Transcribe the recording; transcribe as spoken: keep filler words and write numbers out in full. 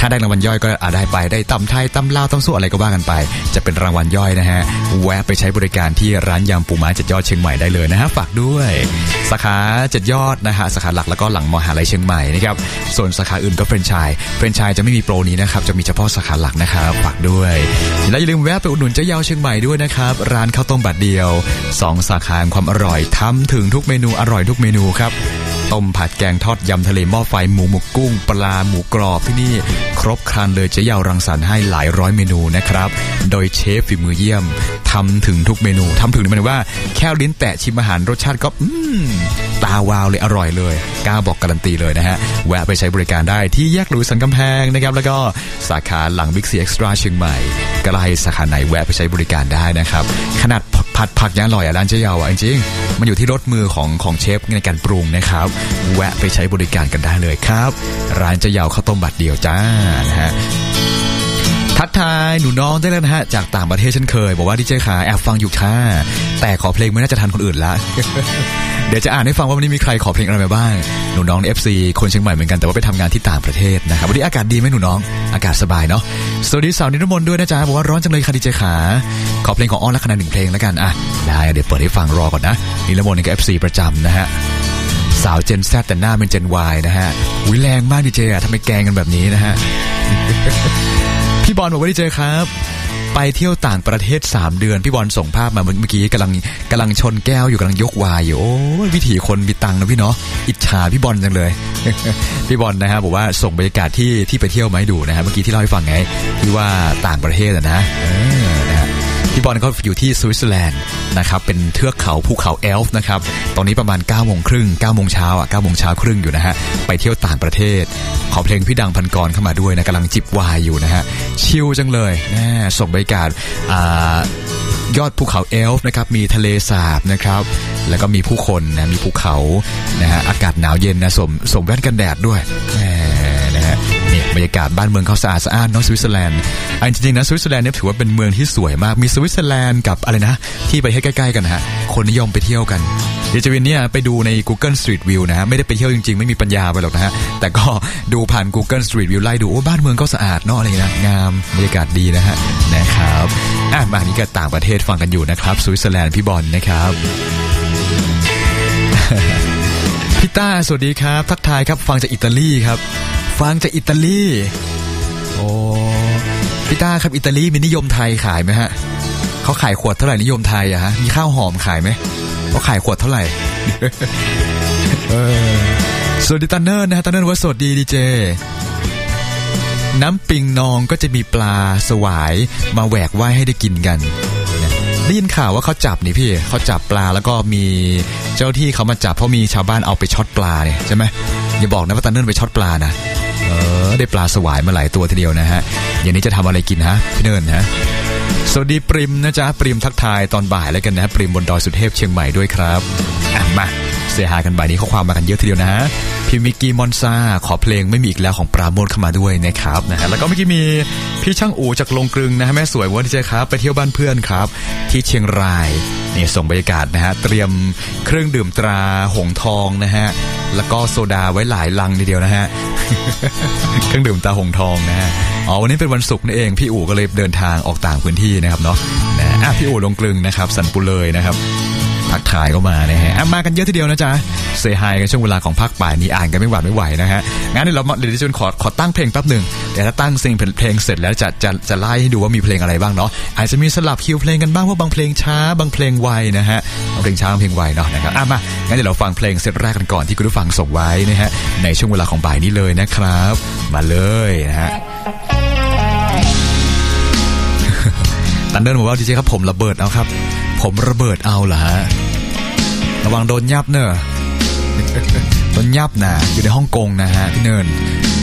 ถ้าได้รางวัลย่อยก็อาจได้ไปได้ตำไทยตำลาวตำสู้อะไรก็ว่ากันไปจะเป็นรางวัลย่อยนะฮะแวะไปใช้บริการที่ร้านยำปูม้าเจ็ดยอดเชียงใหม่ได้เลยนะฮะฝากด้วยสาขาเจ็ดยอดนะฮะสาขาหลักแล้วก็หลังมหาลัยเชียงใหม่นะครับส่วนสาขาอื่นก็แฟรนไชส์แฟรนไชส์จะไม่มีโปรนี้นะครับจะมีเฉพาะสาขาหลักนะครับฝากด้วยและอย่าลืมแวะไปอุดหนุนเจ๊เยาเชียงใหม่ด้วยนะครับร้านข้าวต้มบัดเดียวสองสาขาความอร่อยทำถึงทุกเมนูอร่อยทุกเมนูครับต้มผัดแกงทอดยำทะเลหม้อไฟหมูหมกกุ้งปลาหมูกรอบที่นี่ครบครันเลยเจ๊เยารังสรรค์ให้หลายร้อยเมนูนะครับโดยเชฟฝีมือเยี่ยมทำถึงทุกเมนูทำถึงหมายถึงว่าแค่ลิ้นแตะชิมอาหารรสชาติก็อืมตาวาวเลยอร่อยเลยกล้าบอกการันตีเลยนะฮะแวะไปใช้บริการได้ที่แยกหลุยส์สันกำแพงนะครับแล้วก็สาขาหลังบิ๊กซีเอ็กซ์ตร้าเชียงใหม่ก็ไล่สาขาไหนแวะไปใช้บริการได้นะครับขนาดผัดผักยังอร่อยอ่ะร้านเจ๊เยาอ่ะจริงๆมันอยู่ที่รสมือของของเชฟในการปรุงนะครับแวะไปใช้บริการกันได้เลยครับร้านเจ๊เยาข้าวต้มบัดเดียวจ้านะฮะทักทายหนูน้องได้แล้วนะฮะจากต่างประเทศเช่นเคยบอกว่าดีเจขาแอบฟังอยู่ค่ะแต่ขอเพลงไม่น่าจะทันคนอื่นละ เดี๋ยวจะอ่านให้ฟังว่าวันนี้มีใครขอเพลงอะไรมาบ้างหนูน้องใน เอฟ ซี คนเชียงใหม่เหมือนกันแต่ว่าไปทำงานที่ต่างประเทศนะครับวันนี้อากาศดีไหมหนูน้องอากาศสบายเนาะสวัสดีสาวนิรมนด้วยนะจ๊ะบอกว่าร้อนจังเลยค่ะดีเจขาขอเพลงของอ้อนลักษณะหนึ่งเพลงแล้วกันอ่ะได้เดี๋ยวเปิดให้ฟังรอก่อนนะนิรมนนี่ก็ เอฟ ซี ประจำนะฮะสาวเจน Z แต่หน้าเป็นเจน Y นะฮะอุ๊ยแรงมากดีเจอ่ะทำไมแกงกันแบบนี้นะฮะ พี่บอลบอกว่าดีเจครับไปเที่ยวต่างประเทศสามเดือนพี่บอลส่งภาพมาเมื่อกี้กำลังกำลังชนแก้วอยู่กำลังยกวายอยู่โอ้ยวิถีคนมีตังค์นะพี่เนาะอิจฉาพี่บอลจังเลย พี่บอลนะฮะบอกว่าส่งบรรยากาศที่ที่ไปเที่ยวมาให้ดูนะฮะเมื่อกี้ที่เล่าให้ฟังไงที่ว่าต่างประเทศอะนะเออนะฮะพี่บอลก็อยู่ที่สวิตเซอร์แลนด์นะครับเป็นเทือกเขาภูเขาแอลฟ์นะครับตอนนี้ประมาณเก้าโมงครึ่งเก้าโมงเช้าอ่ะเก้าโมงเช้าครึ่งอยู่นะฮะไปเที่ยวต่างประเทศขอเพลงพี่ดังพันกรเข้ามาด้วยนะกำลังจิบไวน์อยู่นะฮะชิลจังเลยนะส่งบรรยากาศอ่ายอดภูเขาแอลฟ์นะครับมีทะเลสาบนะครับแล้วก็มีผู้คนนะมีภูเขานะฮะอากาศหนาวเย็นนะสมสมแว่นกันแดดด้วยนะฮะนี่บรรยากาศบ้านเมืองเขาสะอาดสะอ้านเนาะสวิตเซอร์แลนด์อันจริงๆนะสวิตเซอร์แลนด์เนี่ยถือว่าเป็นเมืองที่สวยมากมีสวิตเซอร์แลนด์กับอะไรนะที่ไปให้ใกล้ๆกันฮะคนนิยมไปเที่ยวกันเดี๋ยวจะวันนี้ไปดูใน Google Street View นะฮะไม่ได้ไปเที่ยวจริงๆไม่มีปัญญาไปหรอกนะฮะแต่ก็ดูผ่าน Google Street View ไล่ดูโอ้บ้านเมืองก็สะอาดเนาะอะไรนะงามบรรยากาศดีนะฮะนะครับอ่ะมานี่ก็ต่างประเทศฟังกันอยู่นะครับสวิตเซอร์แลนด์พี่บอลนะครับ พี่ต้าสวัสดีครับทักทายครับฟังจากอิตาลีครับฟังจากอิตาลีโอ้พี่ต้าครับอิตาลีมีนิยมไทยขายไหมฮะเขาขายขวดเท่าไหร่นิยมไทยอะฮะมีข้าวหอมขายไหมเขาขายขวดเท่าไหร่ สวัสดีตันเนอร์นะฮะตันเนอร์ว่าสวัสดีดีเจน้ำปิงนองก็จะมีปลาสวายมาแหวกว่ายให้ได้กินกันได้ยินข่าวว่าเขาจับนี่พี่เขาจับปลาแล้วก็มีเจ้าที่เขามาจับเพราะมีชาวบ้านเอาไปช็อตปลาเนี่ยใช่ไหมอย่าบอกนะว่าตันเนอร์ไปช็อตปลานะเออได้ปลาสวายมาหลายตัวทีเดียวนะฮะอย่างนี้จะทำอะไรกินฮะพี่เนิร์นฮะสวัสดีปริมนะจ๊ะปริมทักทายตอนบ่ายแล้วกันนะปริมบนดอยสุเทพเชียงใหม่ด้วยครับอ่ะมาเสียหายกันบ่ายนี้ข้อความมากันเยอะทีเดียวนะฮะพี่มิกกี้มอนซาขอเพลงไม่มีอีกแล้วของปราโมทเข้ามาด้วยนะครับนะฮะแล้วก็เมื่อกี้มีพี่ช่างอู่จากลงกลึงนะฮะแม่สวยว่าดีเจครับไปเที่ยวบ้านเพื่อนครับที่เชียงรายนี่ส่งบรรยากาศนะฮะเตรียมเครื่องดื่มตราหงทองนะฮะแล้วก็โซดาไว้หลายลังทีเดียวนะฮะ เครื่องดื่มตราหงทองนะฮะอ๋อวันนี้เป็นวันศุกร์นี่เองพี่อู่ก็เลยเดินทางออกต่างพื้นที่นะครับเนาะนะอ่ะพี่อู่ลงกลึงนะครับสันปุเลยนะครับทักทายเข้ามานะฮะมากันเยอะทีเดียวนะจ๊ะเซฮายกันช่วงเวลาของภาคบ่ายนี้อ่านกันไม่หวาดไม่ไหวนะฮะงั้นเดี๋ยวเราเดี๋ยวจนขอขอตั้งเพลงแป๊บหนึ่งเดี๋ยวถ้าตั้งซิงเพลงเสร็จแล้วจะจะจะไล่ให้ดูว่ามีเพลงอะไรบ้างเนาะอาจจะมีสลับคิวเพลงกันบ้างเพราะบางเพลงช้าบางเพลงไวนะฮะบางเพลงช้าบางเพลงไวเนาะนะครับอ่ะมางั้นเดี๋ยวเราฟังเพลงเซตแรกกันก่อนที่คุณผู้ฟังส่งไว้นะฮะในช่วงเวลาของบ่ายนี้เลยนะครับมาเลยนะฮะตันเดินบอกว่าดีเจครับผมระเบิดเอาครับผมระเบิดเอาเหรอฮะระวังโดนยับเนอะโดนยับนะอยู่ในฮ่องกงนะฮะพี่เนิน